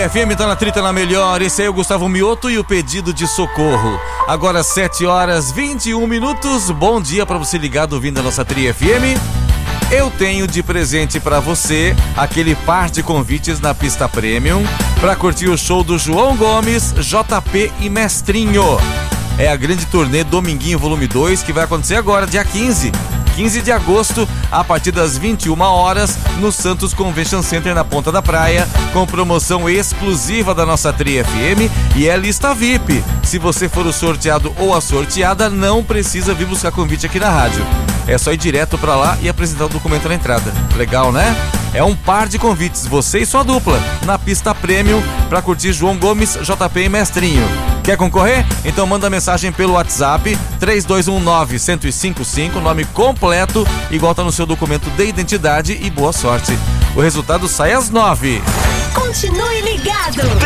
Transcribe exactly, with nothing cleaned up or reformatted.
F M tá na trita na melhor. Esse aí é o Gustavo Mioto e o pedido de socorro. Agora sete horas e vinte e um minutos. Bom dia pra você ligado ouvindo a nossa Tri F M. Eu tenho de presente pra você aquele par de convites na pista Premium pra curtir o show do João Gomes, J P e Mestrinho. É a grande turnê Dominguinho Volume dois que vai acontecer agora, dia quinze. quinze de agosto, a partir das vinte e uma horas, no Santos Convention Center, na Ponta da Praia, com promoção exclusiva da nossa Tri F M e é lista V I P. Se você for o sorteado ou a sorteada, não precisa vir buscar convite aqui na rádio. É só ir direto pra lá e apresentar o documento na entrada. Legal, né? É um par de convites, você e sua dupla, na pista Premium, pra curtir João Gomes, J P e Mestrinho. Quer concorrer? Então manda mensagem pelo WhatsApp três dois um nove, um zero cinco cinco, nome completo, igual tá no seu documento de identidade, e boa sorte. O resultado sai às nove. Continue ligado.